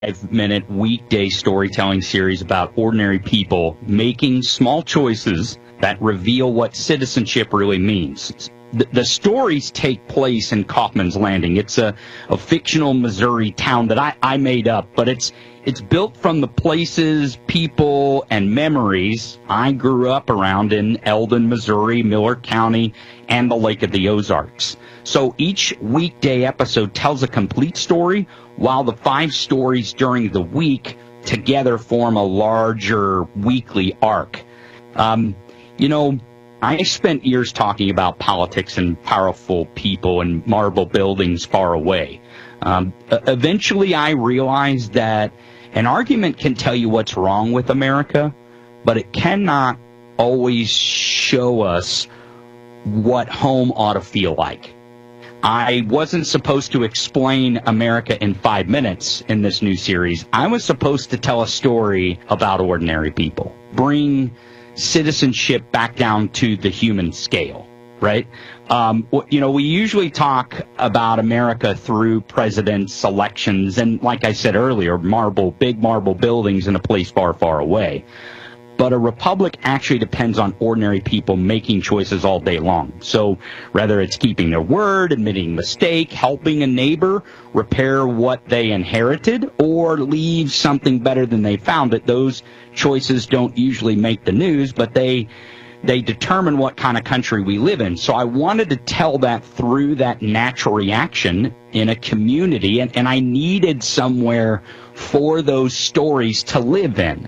5-minute weekday storytelling series about ordinary people making small choices that reveal what citizenship really means. The stories take place in Kaufman's Landing. It's a fictional Missouri town that I made up, but it's built from the places, people, and memories I grew up around in Eldon, Missouri, Miller County, and the Lake of the Ozarks. So each weekday episode tells a complete story, while the 5 stories during the week together form a larger weekly arc. I spent years talking about politics and powerful people and marble buildings far away. Eventually, I realized that an argument can tell you what's wrong with America, but it cannot always show us what home ought to feel like. I wasn't supposed to explain America in 5 minutes in this new series. I was supposed to tell a story about ordinary people, bring citizenship back down to the human scale, right? We usually talk about America through presidents, elections, and like I said earlier, big marble buildings in a place far, far away. But a republic actually depends on ordinary people making choices all day long. So whether it's keeping their word, admitting mistake, helping a neighbor repair what they inherited, or leave something better than they found it, those choices don't usually make the news, but they determine what kind of country we live in. So I wanted to tell that through that natural reaction in a community, and I needed somewhere for those stories to live in.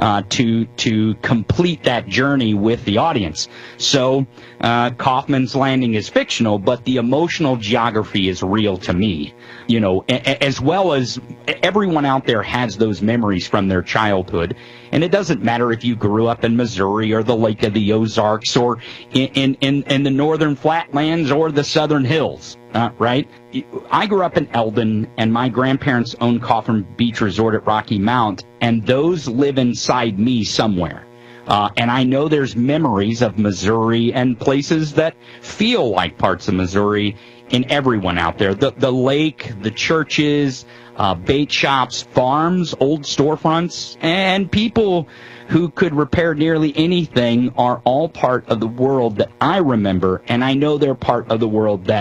To complete that journey with the audience. So Kaufman's Landing is fictional, but the emotional geography is real to me. As well as everyone out there has those memories from their childhood. And it doesn't matter if you grew up in Missouri or the Lake of the Ozarks or in the northern flatlands or the southern hills, right? I grew up in Eldon, and my grandparents owned Kaufman Beach Resort at Rocky Mount, and those live inside me somewhere. And I know there's memories of Missouri and places that feel like parts of Missouri in everyone out there. The lake, the churches, bait shops, farms, old storefronts, and people who could repair nearly anything are all part of the world that I remember, and I know they're part of the world that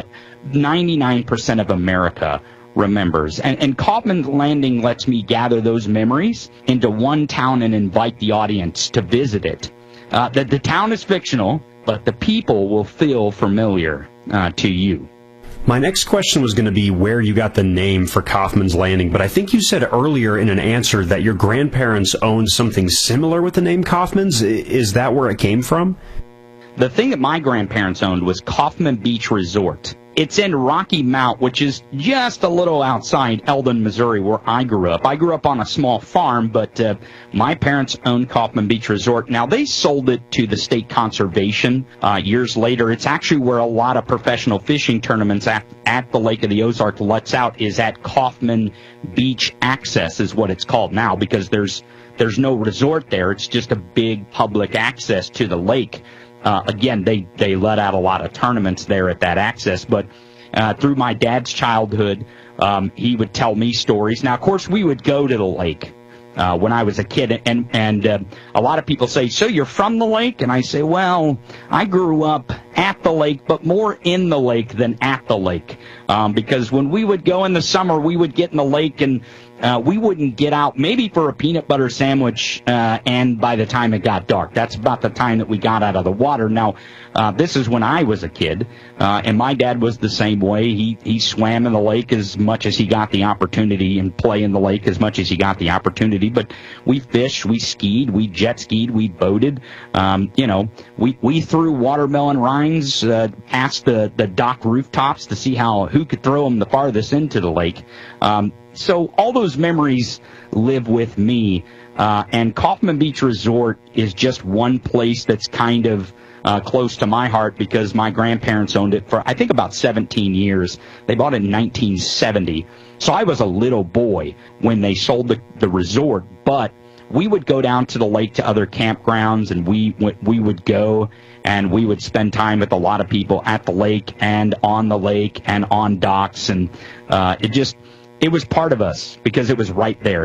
99% of America remembers. And Kaufman's Landing lets me gather those memories into one town and invite the audience to visit it. The town is fictional, but the people will feel familiar to you. My next question was going to be where you got the name for Kaufman's Landing, but I think you said earlier in an answer that your grandparents owned something similar with the name Kaufman's. Is that where it came from? The thing that my grandparents owned was Kaufman Beach Resort. It's in Rocky Mount, which is just a little outside Eldon, Missouri, where I grew up. I grew up on a small farm, but my parents owned Kaufman Beach Resort. Now, they sold it to the state conservation years later. It's actually where a lot of professional fishing tournaments at the Lake of the Ozarks lets out is at Kaufman Beach Access is what it's called now, because there's no resort there. It's just a big public access to the lake. Again, they let out a lot of tournaments there at that access, but through my dad's childhood, he would tell me stories. Now, of course, we would go to the lake when I was a kid, and a lot of people say, so you're from the lake? And I say, well, I grew up at the lake, but more in the lake than at the lake, because when we would go in the summer, we would get in the lake and we wouldn't get out maybe for a peanut butter sandwich, and by the time it got dark. That's about the time that we got out of the water. Now, this is when I was a kid, and my dad was the same way. He swam in the lake as much as he got the opportunity and play in the lake as much as he got the opportunity. But we fished, we skied, we jet skied, we boated. We threw watermelon rinds past the dock rooftops to see who could throw them the farthest into the lake. So all those memories live with me, and Kaufman Beach Resort is just one place that's kind of close to my heart because my grandparents owned it for, I think, about 17 years. They bought it in 1970. So I was a little boy when they sold the resort, but we would go down to the lake to other campgrounds, and we would go and we would spend time with a lot of people at the lake and on docks, and It was part of us because it was right there.